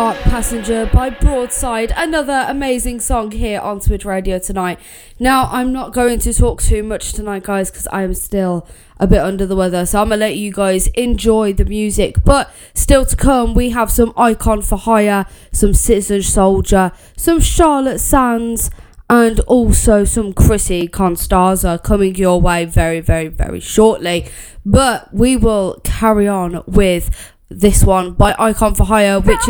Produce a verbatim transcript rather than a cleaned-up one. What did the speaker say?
Heart Passenger by Broadside, another amazing song here on Switch Radio tonight. Now, I'm not going to talk too much tonight, guys, because I am still a bit under the weather, so I'm going to let you guys enjoy the music. But still to come, we have some Icon for Hire, some Citizen Soldier, some Charlotte Sands, and also some Chrissy Constanza coming your way very, very, very shortly. But we will carry on with this one by Icon for Hire, which is